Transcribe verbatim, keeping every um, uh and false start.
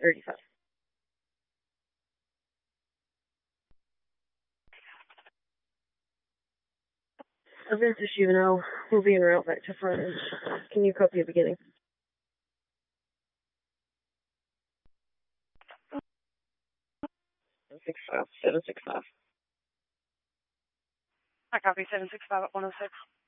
thirty-five. Aventus Juvenile will be en route back to front. Can you copy the beginning? Six five seven six five. I copy seven six five at one oh six.